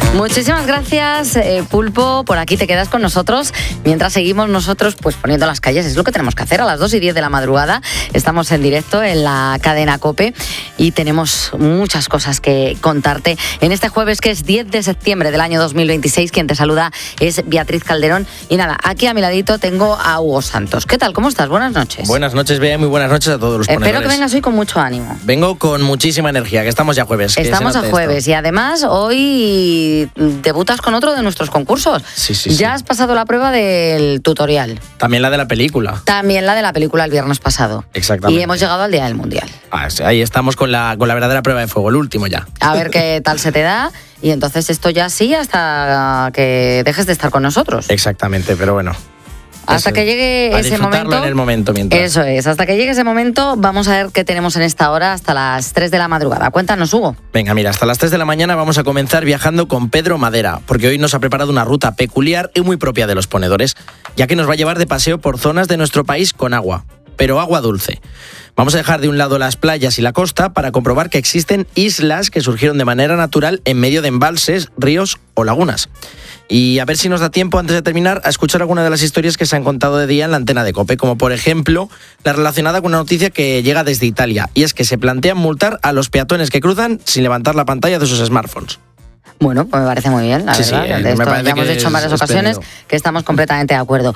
Muchísimas gracias, Pulpo. Por aquí te quedas con nosotros mientras seguimos nosotros pues poniendo las calles. Es lo que tenemos que hacer a las 2:10 de la madrugada. Estamos en directo en la cadena COPE y tenemos muchas cosas que contarte en este jueves que es 10 de septiembre del año 2026. Quien te saluda es Beatriz Calderón. Y nada, aquí a mi ladito tengo a Hugo Santos. ¿Qué tal? ¿Cómo estás? Buenas noches. Buenas noches, Bea. Muy buenas noches a todos los ponedores. Espero que vengas hoy con mucho ánimo. Vengo con muchísima energía, que estamos ya jueves. Estamos a jueves esto. Y además hoy debutas con otro de nuestros concursos. Sí. Ya has pasado la prueba del tutorial. También la de la película. También la de la película el viernes pasado. Exactamente. Y hemos llegado al Día del Mundial. Sí, ahí estamos con la verdadera prueba de fuego, el último ya. A ver qué tal se te da. Y entonces esto ya sí hasta que dejes de estar con nosotros. Exactamente, pero bueno. Hasta que llegue ese momento. En el momento mientras. Eso es, hasta que llegue ese momento vamos a ver qué tenemos en esta hora hasta las 3 de la madrugada. Cuéntanos, Hugo. Venga, mira, hasta las 3 de la mañana vamos a comenzar viajando con Pedro Madera, porque hoy nos ha preparado una ruta peculiar y muy propia de los ponedores, ya que nos va a llevar de paseo por zonas de nuestro país con agua, pero agua dulce. Vamos a dejar de un lado las playas y la costa para comprobar que existen islas que surgieron de manera natural en medio de embalses, ríos o lagunas. Y a ver si nos da tiempo, antes de terminar, a escuchar alguna de las historias que se han contado de día en la antena de COPE, como por ejemplo la relacionada con una noticia que llega desde Italia, y es que se plantean multar a los peatones que cruzan sin levantar la pantalla de sus smartphones. Bueno, pues me parece muy bien, la verdad. De esto ya hemos dicho en varias ocasiones que estamos completamente de acuerdo.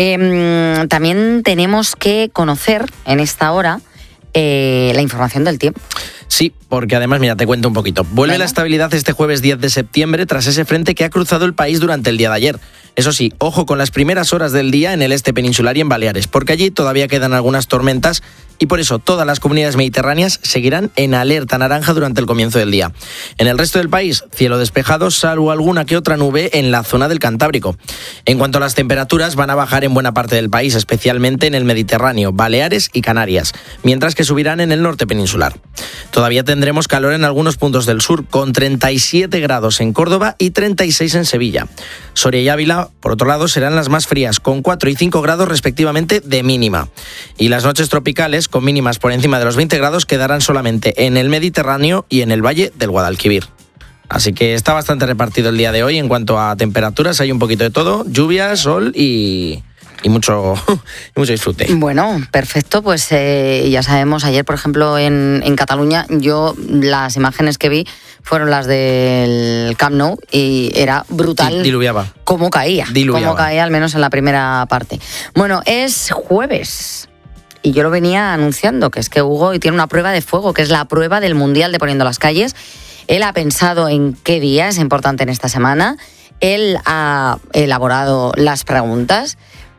También tenemos que conocer en esta hora la información del tiempo. Sí, porque además, mira, te cuento un poquito. Vuelve la estabilidad este jueves 10 de septiembre tras ese frente que ha cruzado el país durante el día de ayer. Eso sí, ojo con las primeras horas del día en el este peninsular y en Baleares, porque allí todavía quedan algunas tormentas y por eso todas las comunidades mediterráneas seguirán en alerta naranja durante el comienzo del día. En el resto del país, cielo despejado, salvo alguna que otra nube en la zona del Cantábrico. En cuanto a las temperaturas, van a bajar en buena parte del país, especialmente en el Mediterráneo, Baleares y Canarias, mientras que subirán en el norte peninsular. Todavía tendremos calor en algunos puntos del sur, con 37 grados en Córdoba y 36 en Sevilla. Soria y Ávila, por otro lado, serán las más frías, con 4 y 5 grados respectivamente de mínima. Y las noches tropicales, con mínimas por encima de los 20 grados, quedarán solamente en el Mediterráneo y en el Valle del Guadalquivir. Así que está bastante repartido el día de hoy en cuanto a temperaturas. Hay un poquito de todo, lluvia, sol y mucho disfrute. Bueno, perfecto, pues ya sabemos, ayer por ejemplo en Cataluña, yo las imágenes que vi fueron las del Camp Nou y era brutal. Diluviaba. Cómo caía, al menos en la primera parte. Bueno, es jueves y yo lo venía anunciando, que es que Hugo hoy tiene una prueba de fuego, que es la prueba del Mundial de Poniendo las Calles. Él ha pensado en qué día es importante en esta semana, él ha elaborado las preguntas.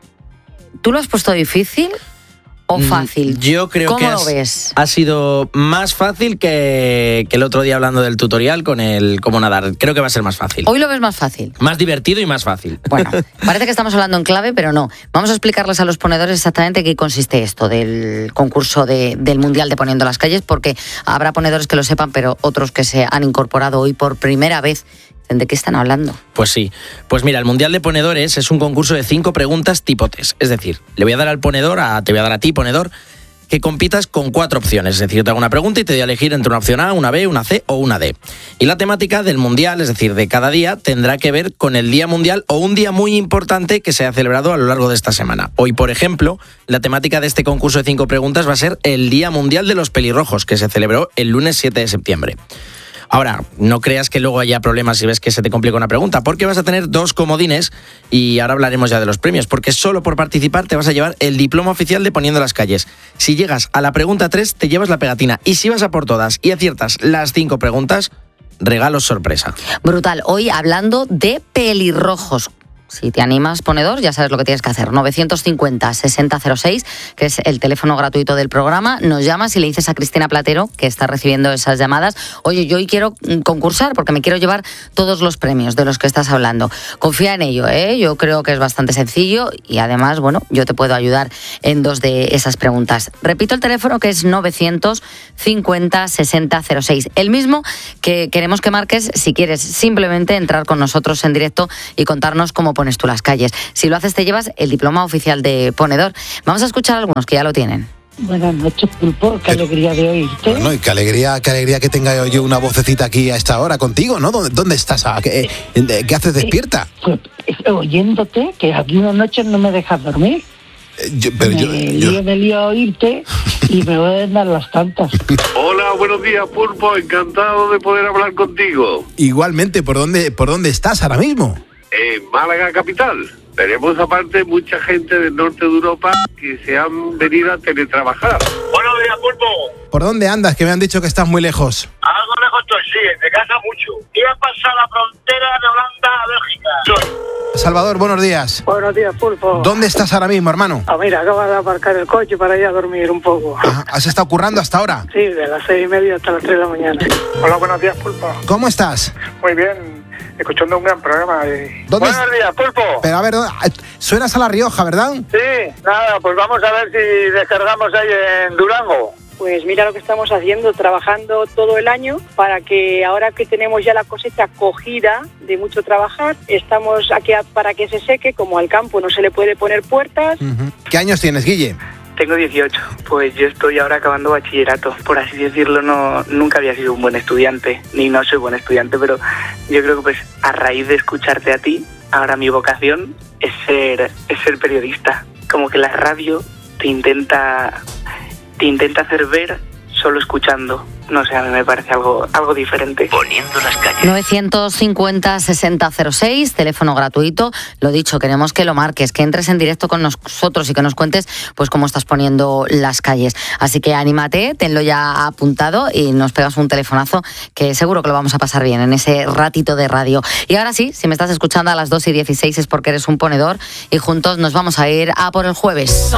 ¿Tú lo has puesto difícil o fácil? Yo creo ¿Cómo que lo ves? Ha sido más fácil que el otro día hablando del tutorial con el cómo nadar. Creo que va a ser más fácil. Hoy lo ves más fácil. Más divertido y más fácil. Bueno, parece que estamos hablando en clave, pero no. Vamos a explicarles a los ponedores exactamente qué consiste esto del concurso del Mundial de Poniendo las Calles, porque habrá ponedores que lo sepan, pero otros que se han incorporado hoy por primera vez. ¿De qué están hablando? Pues sí. Pues mira, el Mundial de Ponedores es un concurso de 5 preguntas tipo test. Es decir, le voy a dar al ponedor, te voy a dar a ti, ponedor, que compitas con 4 opciones. Es decir, yo te hago una pregunta y te doy a elegir entre una opción A, una B, una C o una D. Y la temática del Mundial, es decir, de cada día, tendrá que ver con el Día Mundial o un día muy importante que se ha celebrado a lo largo de esta semana. Hoy, por ejemplo, la temática de este concurso de 5 preguntas va a ser el Día Mundial de los Pelirrojos, que se celebró el lunes 7 de septiembre. Ahora, no creas que luego haya problemas si ves que se te complica una pregunta, porque vas a tener 2 comodines y ahora hablaremos ya de los premios, porque solo por participar te vas a llevar el diploma oficial de Poniendo las Calles. Si llegas a la pregunta 3, te llevas la pegatina, y si vas a por todas y aciertas las 5 preguntas, regalos sorpresa. Brutal. Hoy hablando de pelirrojos. Si te animas, ponedor, ya sabes lo que tienes que hacer. 950-6006, que es el teléfono gratuito del programa. Nos llamas y le dices a Cristina Platero, que está recibiendo esas llamadas, oye, yo hoy quiero concursar porque me quiero llevar todos los premios de los que estás hablando. Confía en ello, ¿eh? Yo creo que es bastante sencillo y además, bueno, yo te puedo ayudar en 2 de esas preguntas. Repito el teléfono, que es 950-6006. El mismo que queremos que marques si quieres simplemente entrar con nosotros en directo y contarnos cómo pones tú las calles. Si lo haces, te llevas el diploma oficial de ponedor. Vamos a escuchar algunos que ya lo tienen. Buenas noches, Pulpo. Qué alegría de oírte. Bueno, y qué alegría que tenga yo una vocecita aquí a esta hora contigo, ¿no? ¿Dónde estás? ¿Qué haces despierta? Pues, oyéndote, que aquí unas noches no me dejas dormir. Me lío a oírte y me voy a dar las tantas. Hola, buenos días, Pulpo. Encantado de poder hablar contigo. Igualmente, ¿por dónde estás ahora mismo? En Málaga capital. Tenemos aparte mucha gente del norte de Europa que se han venido a teletrabajar. Buenos días, Pulpo. ¿Por dónde andas? Que me han dicho que estás muy lejos. Algo lejos estoy, sí, de casa mucho. Iba a pasar la frontera de Holanda a Bélgica. Salvador, buenos días. Buenos días, Pulpo. ¿Dónde estás ahora mismo, hermano? Mira, acabo de aparcar el coche para ir a dormir un poco. Ajá. ¿Has estado currando hasta ahora? Sí, de las 6:30 hasta las 3 de la mañana. Hola, buenos días, Pulpo. ¿Cómo estás? Muy bien, escuchando un gran programa. Buenos días, Pulpo. Pero a ver, suenas a La Rioja, ¿verdad? Sí, nada, pues vamos a ver si descargamos ahí en Durango. Pues mira lo que estamos haciendo, trabajando todo el año para que ahora que tenemos ya la cosecha cogida de mucho trabajar, estamos aquí para que se seque, como al campo no se le puede poner puertas. Uh-huh. ¿Qué años tienes, Guille? Tengo 18, pues yo estoy ahora acabando bachillerato. Por así decirlo, nunca había sido un buen estudiante, ni no soy buen estudiante, pero yo creo que pues a raíz de escucharte a ti, ahora mi vocación es ser periodista. Como que la radio te intenta hacer ver solo escuchando. No sé, a mí me parece algo diferente. Poniendo las calles. 950-6006, teléfono gratuito. Lo dicho, queremos que lo marques, que entres en directo con nosotros y que nos cuentes pues cómo estás poniendo las calles. Así que anímate, tenlo ya apuntado y nos pegas un telefonazo que seguro que lo vamos a pasar bien en ese ratito de radio. Y ahora sí, si me estás escuchando a las 2:16 es porque eres un ponedor y juntos nos vamos a ir a por el jueves.